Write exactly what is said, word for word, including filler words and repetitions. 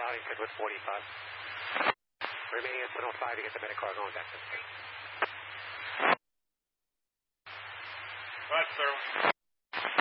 Arlington with forty-five. Remaining at one oh five to get the medical car going back to the street. Right, sir.